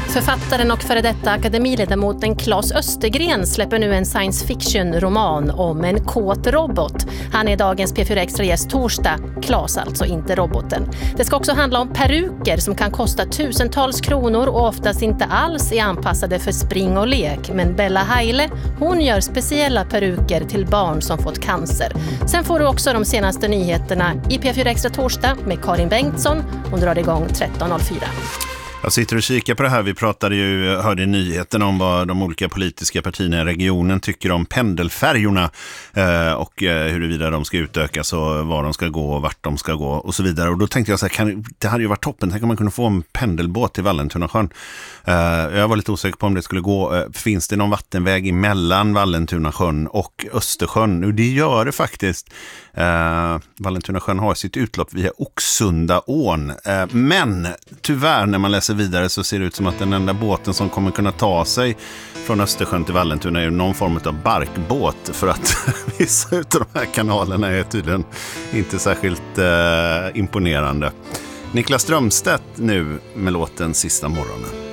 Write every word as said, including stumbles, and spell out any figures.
Författaren och före detta akademiledamoten Claes Östergren släpper nu en science fiction-roman om en kåt robot. Han är dagens P fyra Extra gäst torsdag. Claes alltså, inte roboten. Det ska också handla om peruker som kan kosta tusentals kronor och oftast inte alls är anpassade för spring och lek. Men Bella Heile, hon gör speciella peruker till barn som fått cancer. Sen får du också de senaste nyheterna i P fyra Extra torsdag med Karin Bengtsson. Hon drar igång tretton noll fyra. Jag sitter och kikar på det här. Vi pratade ju, hörde i nyheten om vad de olika politiska partierna i regionen tycker om pendelfärjorna eh, och eh, huruvida de ska utökas och var de ska gå och vart de ska gå och så vidare. Och då tänkte jag så här, kan, det hade ju varit toppen. Tänk om man kunde få en pendelbåt till Vallentunasjön. Eh, jag var lite osäker på om det skulle gå. Eh, finns det någon vattenväg emellan Vallentunasjön och Östersjön? Och det gör det faktiskt. Eh, Vallentunasjön har sitt utlopp via Oxsundaån. Eh, men tyvärr när man läser vidare så ser det ut som att den enda båten som kommer kunna ta sig från Östersjön till Vallentuna är någon form av barkbåt, för att vissa av de här kanalerna är tydligen inte särskilt eh, imponerande. Niklas Strömstedt nu med låten Sista morgonen.